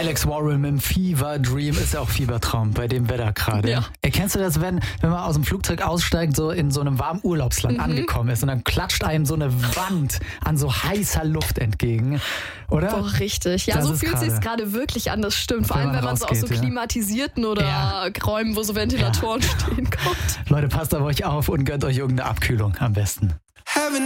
Alex Warren im Fever Dream ist ja auch Fiebertraum bei dem Wetter gerade. Ja. Erkennst du das, wenn man aus dem Flugzeug aussteigt, so in so einem warmen Urlaubsland angekommen ist und dann klatscht einem so eine Wand an so heißer Luft entgegen, oder? Boah, richtig. Ja, Das so ist fühlt gerade- sich's gerade wirklich an, das stimmt. Vor Wenn allem, man wenn man so aus so rausgeht, ja. klimatisierten oder Räumen, wo so Ventilatoren stehen, kommt. Leute, passt auf euch auf und gönnt euch irgendeine Abkühlung am besten.